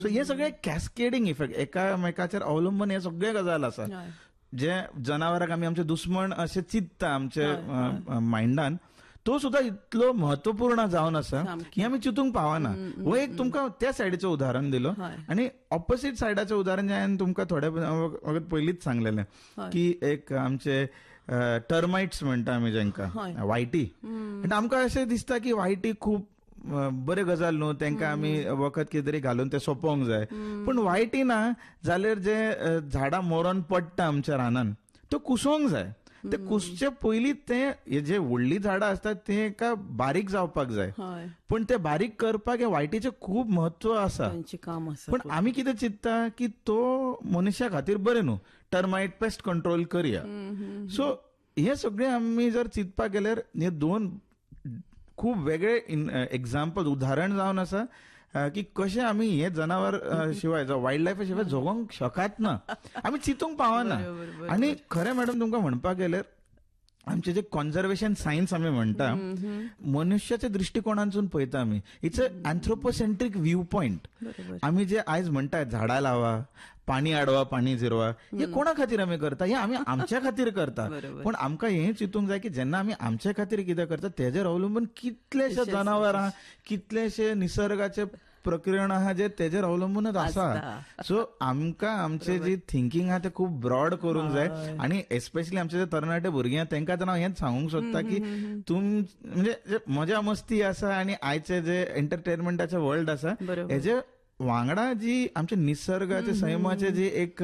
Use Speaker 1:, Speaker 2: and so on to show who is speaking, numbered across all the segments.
Speaker 1: So हे सगळे cascading effect एकामेकाचेर अवलंबून हे सगळे गजाल आसा जे जनावरांक आमी आमचे दुश्मन अशें चिंतता आमचे मायंडान तो सुद्धा इतलो महत्वपूर्ण जावन आसा की आमी चिंतूंक पावना. हो एक तुमकां त्या सायडीचें उदाहरण दिलो आनी ऑपोजीट सायडाचें उदाहरण जे हांवें तुमकां थोडे वगत पयलींच सांगलेलें की एक आमचे टर्माइट्स म्हणटा आमी जेंकां वायटी म्हणजे आमकां अशें दिसता की वायटी खूब बरे गजाल न्हू तांकां आमी वखद कितें तरी घालून ते सोंपोवंक जाय पूण वायटी ना जाल्यार जे झाडां मरोन पडटा आमच्या रानान त्यो कुसोवंक जाय. ते कुसचे पयलीं ते जे व्हडली झाडां असतात ते एका बारीक जावपाक जाय पण ते बारीक करपाक हे वायटीचें खूब म्हत्व आसा. पण आमी कितें चिंतता की तो मनशा खातीर बरें न्हू टर्माइट पेस्ट कंट्रोल करया. सो हे सगळे आमी जर चिंतपाक गेल्यार हे दोन खूब वेगळे एक्झाम्पल उदाहरण जावन आसा की कशें आमी हे जनावर शिवाय वायल्ड लायफा शिवाय जगोंक शकत ना आमी चिंतूंक पावना. आनी खरें मॅडम तुमकां म्हणपाक गेल्यार आमचे जे कॉन्झर्वेशन सायन्स आमी म्हणटा मनुष्याच्या दृष्टिकोनांतून पळयता आमी इट्स अ अँथ्रोपोसेंट्रीक व्यू पॉयंट. आमी जे आयज म्हणटात झाडां लावा पाणी अडवा पाणी जिरवा हे कोणा खातीर आमी करता हे आमी आमच्या खातीर करता पण आमकां हें चिंतूंक जाय की जेन्ना आमी आमच्या खातीर कितें करता तेजेर अवलंबून कितलेशे जनावरां कितलेशे निसर्गाचे प्रकरण आहा जे तेजेर अवलंबूनच आसा. सो आमकां आमचे जी थिंकींग आहा ते खूब ब्रॉड करूंक जाय आनी एस्पेशली आमचे जे तरणाटे भुरगे तांकां तर हांव हेंच सांगूंक सोदता की म्हणजे जे मजा मस्ती आसा आनी आयचे जे एंटरटेनमेंटाचे वर्ल्ड आसा हेजे वांगडा जी आमच्या निसर्गाचे सैमाचे जे एक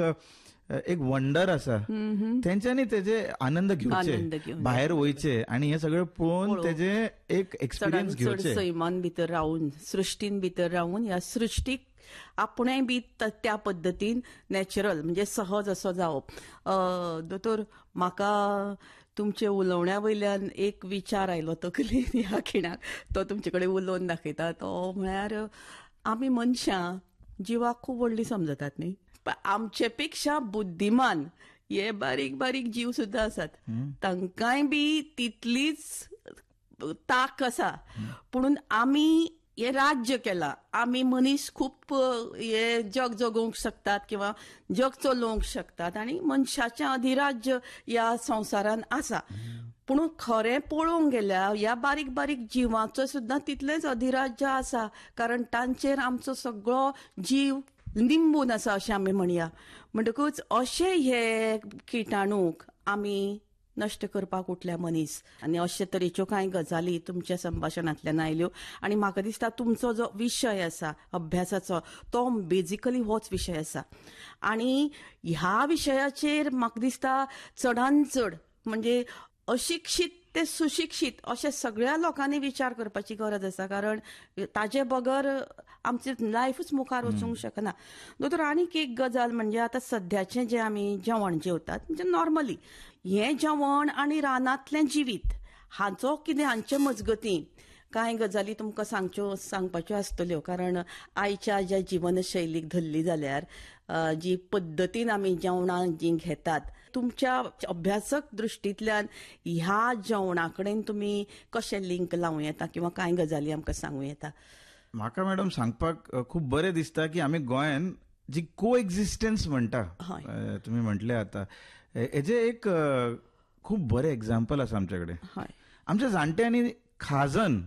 Speaker 1: वंडर आसा तेंच्यांनी तेजे आनंद घेवचे भायर वयचे आणि हे सगळं पळोवन तेजे एक एक्सपिरियन्स घेवचे.
Speaker 2: सैमान भितर रावून सृष्टीन भितर रावून ह्या सृष्टीक आपणें बी त्या पद्दतीन नॅचरल म्हणजे सहज असो जावप. दोतोर म्हाका तुमचे उलोवण्या वयल्यान एक विचार आयलो तकलेन ह्या खिणाक तो तुमचे कडेन उलोवन दाखयता तो म्हळ्यार आमी मनशां जिवाक खूब व्हडली समजतात न्ही आमचे पेक्षा बुद्धिमान हे बारीक बारीक जीव सुद्धा आसात तांकांय बी तितलीच ताक आसा पुणून आमी हे राज्य केला आमी मनीस खूब हे जग जगोवंक शकतात किंवा जग चलोवंक शकतात आणि मनशाचें अधिराज्य ह्या संवसारान आसा. पूण खरें पळोवंक गेल्यार ह्या बारीक बारीक जिवांचो सुद्दां तितलेंच अधिराज्य आसा कारण तांचेर आमचो सगळो जीव निंबून आसा अशें आमी म्हणया. म्हणटकूच अशे हे किटाणूक आमी नश्ट करपाक उठल्या मनीस आनी अशे तरेच्यो कांय गजाली तुमच्या संभाशणांतल्यान आयल्यो आनी म्हाका दिसता तुमचो जो विशय आसा अभ्यासाचो तो बेजिकली होच विशय आसा आनी ह्या विशयाचेर म्हाका दिसता चडांत चड म्हणजे अशिक्षीत ते सुशिक्षीत अशा सगळ्या लोकांनी विचार करपाची गरज आसा कारण ताजे बगर आमचें लायफूच मुखार वचूंक शकना. दोतोर आनीक एक गजाल म्हणजे आतां सद्याचें जें आमी जेवण जेवतात म्हणजे नॉर्मली हें जेवण आनी रानांतलें जिवीत हाचो कितें हांचे मजगतीं कांय गजाली तुमकां सांगपाच्यो आसतल्यो कारण आयच्या ज्या जिवनशैलीक धरली जाल्यार जी पद्दतीन आमी जेवणां जी घेतात तुमच्या अभ्यासक दृश्टींतल्यान ह्या जेवणा कडेन तुमी कशें लिंक लावूं येता किंवा कांय गजाली आमकां सांगूं येता.
Speaker 1: म्हाका मॅडम सांगपाक खूब बरें दिसता की आमी गोंयान जी को एक्झिस्टन्स म्हणटा तुमी म्हटलें आतां हेजे एक खूब बरें एग्जाम्पल आसा आमचे कडेन. आमच्या जाणट्यांनी खाजन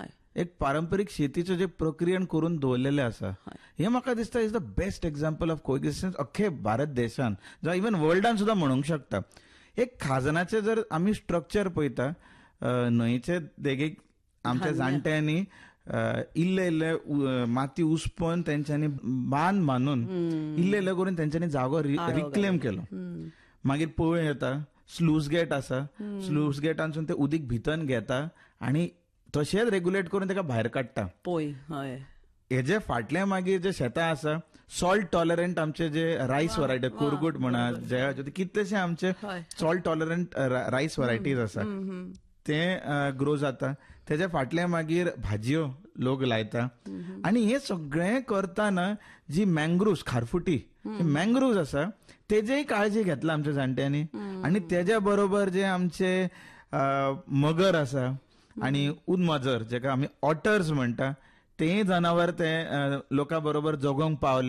Speaker 1: एक पारंपरीक शेतीचे जे प्रक्रियेन करून दवरलेले आसा हे म्हाका दिसता is the best example of को एक्झिस्टन्स अख्खे भारत देशान जावं इवन वर्ल्डान सुद्धा म्हणूंक शकता. एक खाजनाचे जर आमी स्ट्रक्चर पळयता न्हंयचे देगेक आमच्या जाणट्यांनी इल्ले इल्ले माती उसपून तेंच्यांनी बांद बांदून इल्ले इल्ले करून तेंच्यांनी जागो रिक्लेम केलो. मागीर पळय येता स्लूज गेट आसा स्लूज गेटांसून ते उदीक भितन घेता आनी तशेंच रेग्युलेट करून ताका भायर काडटा. हेजे फाटले मागीर जे शेतां आसा सॉल्ट टॉलरंट आमचे जे रायस वरायटी कोरगूट म्हणा जे कितलेशे आमचे सॉल्ट टॉलरंट रायस वरायटीज आसा ते ग्रो जाता. तेजे फाटले मागीर भाजयो लोक लायता आनी हे सगळें करतना जी मँग्रुव्स खारफुटी मँग्रुव्स आसा तेजेय काळजी घेतला आमच्या जाणट्यांनी आनी तेज्या बरोबर जे आमचे मगर आसा आणि उदमाजर जेका आमी ऑटर्स म्हणटा ते जनावर ते लोकां बरोबर जगोवंक पावले